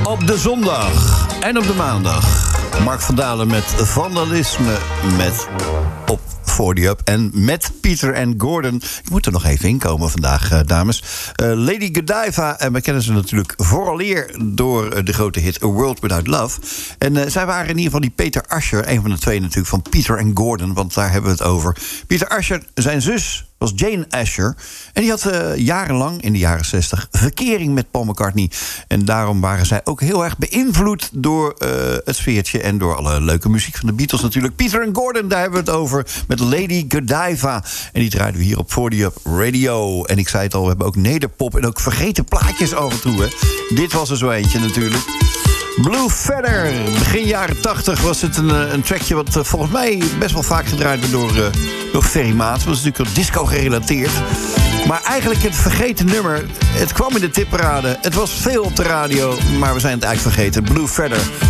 Op de zondag en op de maandag. Mark van Dalen met Vandalisme met op 40 Up. En met Peter en Gordon. Ik moet er nog even inkomen vandaag, dames. Lady Godiva. En we kennen ze natuurlijk vooraleer door de grote hit A World Without Love. En zij waren in ieder geval die Peter Asher. Een van de twee natuurlijk van Peter en Gordon. Want daar hebben we het over. Peter Asher, zijn zus was Jane Asher. En die had jarenlang, in de jaren 60, verkering met Paul McCartney. En daarom waren zij ook heel erg beïnvloed door het sfeertje en door alle leuke muziek van de Beatles natuurlijk. Peter en Gordon, daar hebben we het over met Lady Godiva. En die draaiden we hier op 40 Up Radio. En ik zei het al, we hebben ook nederpop en ook vergeten plaatjes af en toe. Hè. Dit was er zo eentje natuurlijk. Blue Feather. Begin jaren 80 was het een trackje wat volgens mij best wel vaak gedraaid werd door Ferry Maat. Dat was natuurlijk disco gerelateerd. Maar eigenlijk het vergeten nummer. Het kwam in de tipparade. Het was veel op de radio, maar we zijn het eigenlijk vergeten. Blue Feather.